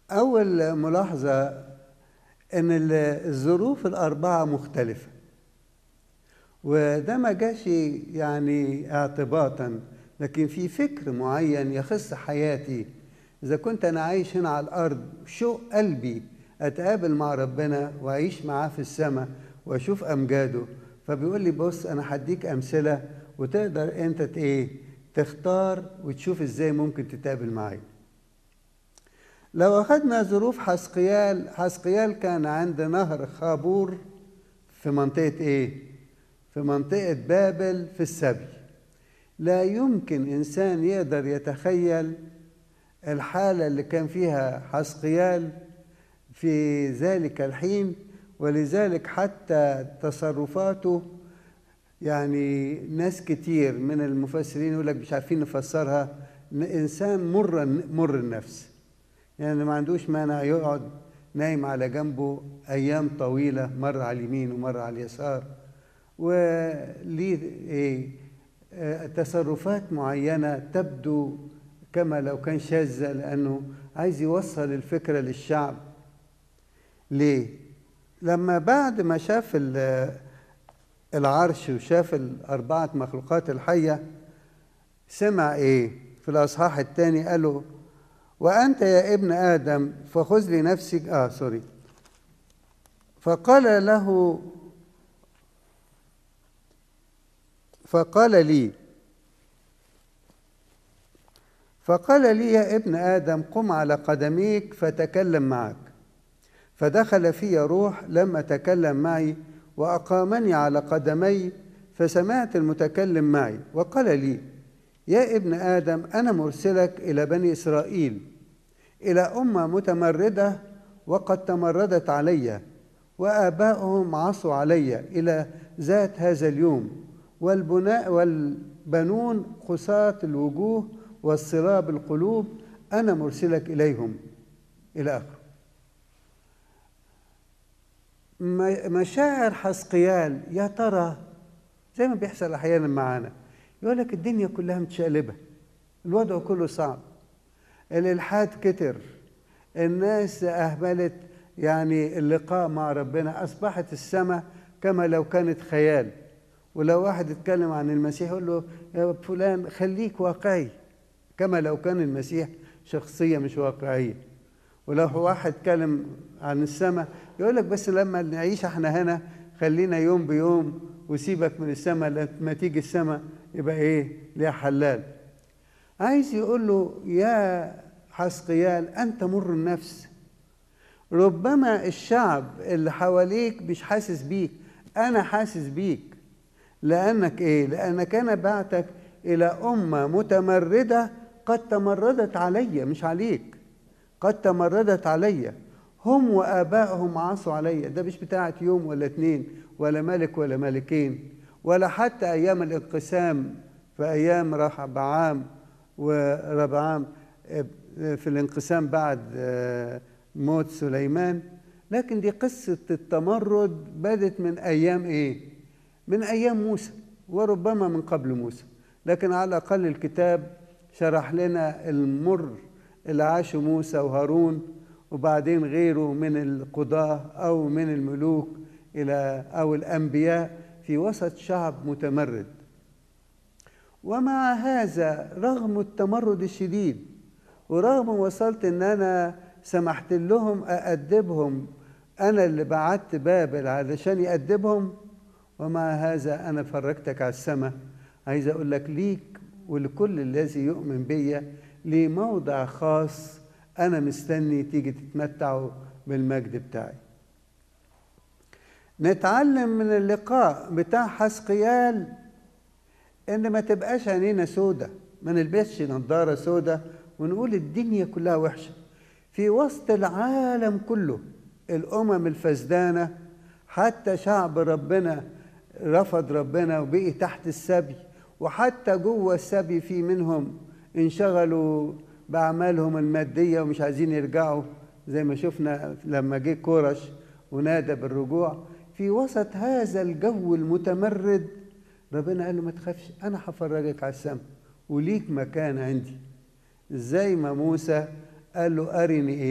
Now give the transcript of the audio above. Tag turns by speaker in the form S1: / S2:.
S1: أول ملاحظة إن الظروف الأربعة مختلفة، وده ما جاش يعني اعتباطا، لكن في فكر معين يخص حياتي. إذا كنت أنا عايش هنا على الأرض شوق قلبي أتقابل مع ربنا وأعيش معاه في السماء وأشوف أمجاده، فبيقول لي بص أنا هديك أمثلة وتقدر أنت تختار وتشوف إزاي ممكن تتقابل معايا. لو أخذنا ظروف حسقيال كان عند نهر خابور في منطقة في منطقة بابل في السبي. لا يمكن إنسان يقدر يتخيل الحالة اللي كان فيها حسقيال في ذلك الحين، ولذلك حتى تصرفاته يعني ناس كتير من المفسرين يقول لك مش عارفين نفسرها. إنسان مر النفس، يعني ما عندوش مانع يقعد نايم على جنبه أيام طويلة، مرة على اليمين ومرة على اليسار، وليه تصرفات معينة تبدو كما لو كان شاذة، لأنه عايز يوصل الفكرة للشعب. ليه؟ لما بعد ما شاف العرش وشاف الأربعة مخلوقات الحية سمع في الأصحاح الثاني قاله: وأنت يا ابن آدم فخذ لنفسك فقال له فقال لي يا ابن آدم قم على قدميك فتكلم معك. فدخل في روح لم أتكلم معي وأقامني على قدمي، فسمعت المتكلم معي وقال لي: يا ابن آدم أنا مرسلك إلى بني إسرائيل، إلى أمة متمردة وقد تمردت علي، وآباؤهم عصوا علي إلى ذات هذا اليوم، والبنون قساة الوجوه والصلاب القلوب، أنا مرسلك إليهم، إلى آخره. مشاعر حسقيال يا ترى زي ما بيحصل أحيانا معانا، يقول لك الدنيا كلها متشقلبة، الوضع كله صعب، الإلحاد كتر، الناس أهملت يعني اللقاء مع ربنا، أصبحت السماء كما لو كانت خيال. ولو واحد اتكلم عن المسيح يقول له يا فلان خليك واقعي، كما لو كان المسيح شخصية مش واقعية. ولو واحد اتكلم عن السماء يقول لك بس لما نعيش احنا هنا خلينا يوم بيوم وسيبك من السماء، لما تيجي السماء يبقى ليها حلال. عايز يقول له يا حسقيال أنت مر النفس، ربما الشعب اللي حواليك مش حاسس بيك، أنا حاسس بيك. لأنك لأنك أنا بعتك إلى أمة متمردة قد تمردت علي، مش عليك، قد تمردت علي، هم وآبائهم عصوا علي. ده مش بتاعت يوم ولا اتنين ولا ملك ولا ملكين، ولا حتى أيام الانقسام في أيام رحبعام وربعام في الانقسام بعد موت سليمان. لكن دي قصة التمرد بدت من أيام من أيام موسى، وربما من قبل موسى، لكن على الأقل الكتاب شرح لنا المر اللي عاشه موسى وهارون وبعدين غيره من القضاة أو من الملوك أو الأنبياء في وسط شعب متمرد. ومع هذا رغم التمرد الشديد، ورغم وصلت ان انا سمحت لهم أأدبهم، انا اللي بعت بابل علشان يأدبهم، ومع هذا انا فرجتك على السماء. عايز اقول لك ليك ولكل الذي يؤمن بيا ليه موضع خاص، انا مستني تيجي تتمتعوا بالمجد بتاعي. نتعلم من اللقاء بتاع حسقيال ان ما تبقاش عينينا سودة، ما نلبسش نظارة سودة ونقول الدنيا كلها وحشة. في وسط العالم كله الأمم الفسدانة، حتى شعب ربنا رفض ربنا وبقي تحت السبي، وحتى جوه السبي في منهم انشغلوا بأعمالهم المادية ومش عايزين يرجعوا، زي ما شفنا لما جه كورش ونادى بالرجوع. في وسط هذا الجو المتمرد ربنا قال له ما تخافش، أنا هفرجك على السماء وليك مكان عندي. زي ما موسى قال له أرني